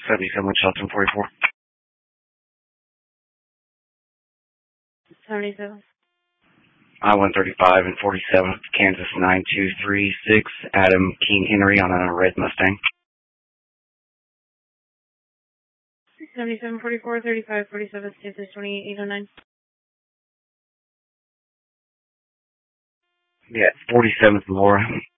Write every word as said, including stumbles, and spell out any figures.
seventy-seven with Shelton forty-four. seventy-seven. I one thirty-five and forty-seven, Kansas nine two three six, Adam King Henry on a red Mustang. seventy-seven forty-four, thirty-five forty-seven, Kansas twenty-eight eight oh nine. Yeah, forty-seventh Laura.